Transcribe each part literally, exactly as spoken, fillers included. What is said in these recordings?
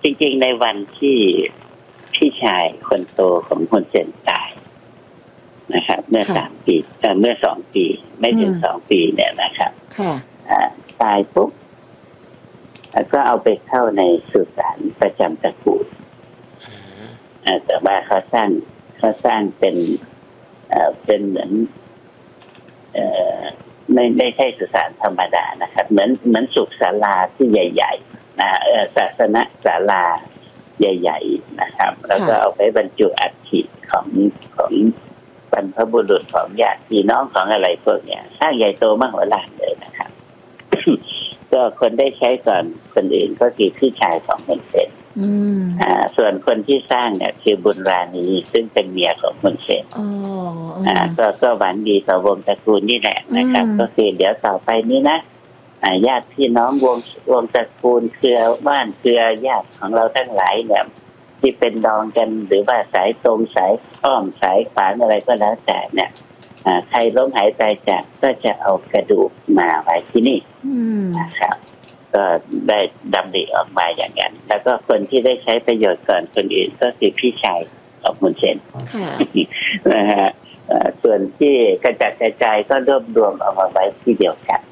จริงๆในวันที่พี่ชายคนโตของฮุนเซนตายนะครับเมื่อสามปีเมื่อสองปีไม่ถึงสองปีเนี่ยนะครับตายปุ๊บแล้วก็เอาไปเข้าในสุสานประจำตระกูลแต่ว่าเขาสร้างเขาสร้างเป็นเป็นเหมือนไม่ไม่ใช่สุสานธรรมดานะครับเหมือนเหมือนสุศาลาที่ใหญ่ๆนะศาสนศาลาใหญ่ๆนะครับแล้วก็เอาไปบรรจุอัฐิของของบรรพบุรุษของญาติพี่น้องของอะไรพวกเนี้ยสร้างใหญ่โตมโหฬารเลยนะครับ ก็คนได้ใช้ก่อนคนอื่นก็คือพี่ชายของฮุนเซนอ่าส่วนคนที่สร้างเนี่ยคือบุญราณีซึ่งเป็นเมียของฮุนเซนอ่าก็ก็หวังดีต่อวงตระกูลนี่แหละนะครับก็คือเดี๋ยวต่อไปนี้นะญาติพี่น้องวงวงตระกูลเครือบ้านเครือญาติของเราทั้งหลายเนี่ยที่เป็นดองกันหรือว่าสายตรงสายอ้อมสายขวางอะไรก็แล้วแต่เนี่ยใครล้มหายตายจากก็จะเอากระดูกมาไว้ที่นี่นะครับก็ได้ดำริออกมาอย่างนั้นแล้วก็คนที่ได้ใช้ประโยชน์ก่อนคนอื่นก็คือพี่ชายของฮุนเซนนะฮะส่วนที่กระจัดกระจายก็รวบรวมเอามาไว้ที่เดียวกัน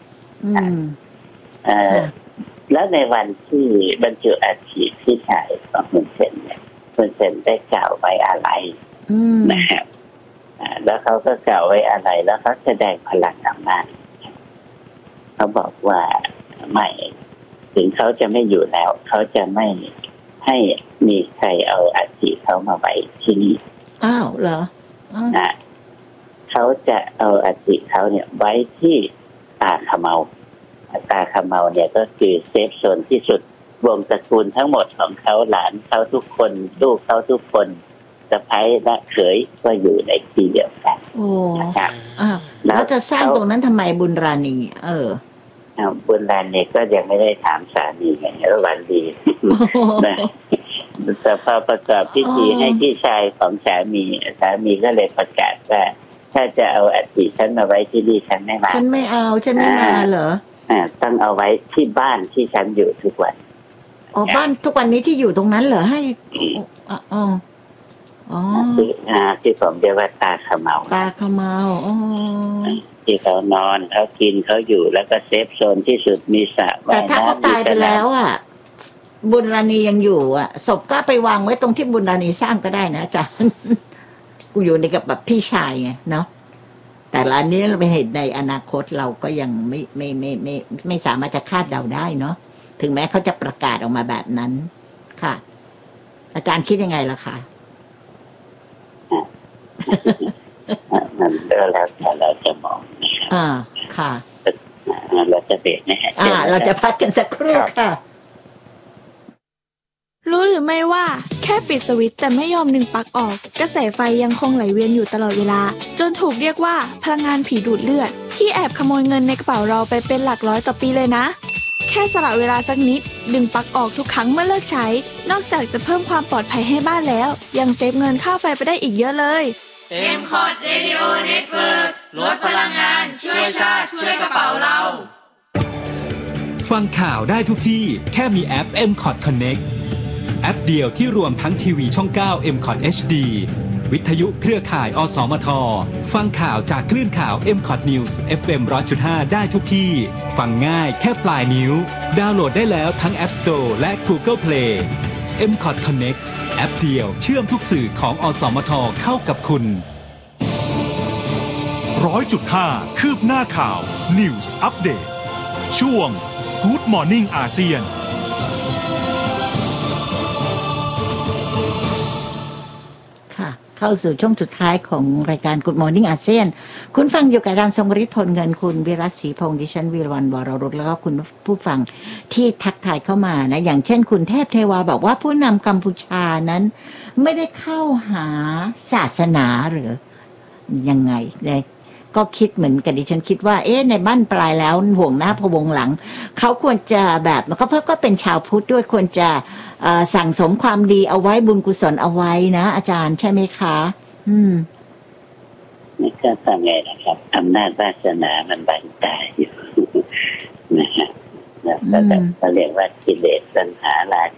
แล้วในวันที่บรรจุอัฐิพี่ชายของฮุนเซนเนี่ยฮุนเซนได้กล่าวไว้อะไรนะครับแล้วเขาก็กล่าวไว้อะไรแล้วเขาแสดงพลังอำนาจเขาบอกว่าไม่ถึงเขาจะไม่อยู่แล้วเขาจะไม่ให้มีใครเอาอัฐิเขามาไว้ที่นี่อ้าวเหรอนะเขาจะเอาอัฐิเขาเนี่ยไว้ที่ตาขะเมาตาขะเมาเนี่ยก็คือเซฟโซนที่สุดวงตระกูลทั้งหมดของเขาหลานเขาทุกคนลูกเขาทุกคนสะใภ้และเขยก็อยู่ในที่เดียวกันโอ้ครับอ้าวแล้วจะสร้างตรงนั้นทำไมบุญราณีเออบุญราณีก็ยังไม่ได้ถามสามีไงระหว่างดีนะแต่พอประกอบพิธีให้พี่ชายของสามีสามีก็เลยประกาศว่าถ้าจะเอาอัฐิฉันมาไว้ที่นี่ฉันไม่มาฉันไม่เอาฉันไม่มาเหรออ่าต้องเอาไว้ที่บ้านที่ฉันอยู่ทุกวันอ๋อบ้านทุกวันนี้ที่อยู่ตรงนั้นเหรอให้อ๋ออ๋อที่ผมเรียกว่าตาขะเมาตาขะเมาอ๋อที่เขานอนเขากินเขาอยู่แล้วก็เซฟโซนที่สุดมีสระว่ายน้ำแต่ถ้าเขาตายไปแล้วอ่ะบุญราณียังอยู่อ่ะศพก็ไปวางไว้ตรงที่บุญราณีสร้างก็ได้นะจ๊ะกูอยู่ในกับแบบพี่ชายไงเนาะแต่ละนี้เราไปเห็นในอนาคตเราก็ยังไม่ไม่ไม่ไม่ไม่สามารถจะคาดเดาได้เนาะถึงแม้เขาจะประกาศออกมาแบบนั้นค่ะอาจารย์คิดยังไงล่ะคะมันก็แล้วแต่เราจะมองอ่าค่ะเราจะเบรกนะฮะอ่าเราจะพักกันสักครู่ค่ะรู้หรือไม่ว่าแค่ปิดสวิตช์แต่ไม่ยอมดึงปลั๊กออกกระแสไฟยังคงไหลเวียนอยู่ตลอดเวลาจนถูกเรียกว่าพลังงานผีดูดเลือดที่แอบขโมยเงินในกระเป๋าเราไปเป็นหลักร้อยต่อปีเลยนะแค่สละเวลาสักนิดดึงปลั๊กออกทุกครั้งเมื่อเลิกใช้นอกจากจะเพิ่มความปลอดภัยให้บ้านแล้วยังเซฟเงินค่าไฟไปได้อีกเยอะเลยเอ็ม คอร์ด Radio Network ลดพลังงานช่วยชาติช่วยกระเป๋าเราฟังข่าวได้ทุกที่แค่มีแอป เอ็ม คอร์ด Connect แอปเดียวที่รวมทั้งทีวีช่องเก้า เอ็ม คอร์ด เอช ดี วิทยุเครือข่ายอสมทฟังข่าวจากคลื่นข่าว เอ็ม คอร์ด News เอฟ เอ็ม หนึ่งร้อยจุดห้า ได้ทุกที่ฟังง่ายแค่ปลายนิ้วดาวน์โหลดได้แล้วทั้ง App Store และ Google Play เอ็ม คอร์ด Connect แอปเดียวเชื่อมทุกสื่อของอสมทเข้ากับคุณร้อยจุดห้า คืบหน้าข่าว News Update ช่วง Good Morning อาเซียนเข้าสู่ช่วงสุดท้ายของรายการ Good Morning อาเซียนคุณฟังอยู่กับอาจารย์ทรงฤทธิ์พลเงินคุณวิรัตศรีพงษ์ดิฉันวีรวรรณวรรุตแล้วก็คุณผู้ฟังที่ทักทายเข้ามานะอย่างเช่นคุณเทพเทวาบอกว่าผู้นำกัมพูชานั้นไม่ได้เข้าหาศาสนาหรือยังไงเลยก็คิดเหมือนกันดิฉันคิดว่าเอ๊ะในบ้านปลายแล้วห่วงหน้าพะวงหลังเขาควรจะแบบมันก็เพราะก็เป็นชาวพุทธด้วยควรจะสั่งสมความดีเอาไว้บุญกุศลเอาไว้นะอาจารย์ใช่ไหมคะอืมนี่ก็ทำไงนะครับอำนาจวาสนามันบังตาอยู่นะฮะแล้วก็จะเรียกว่ากิเลสตัณหารา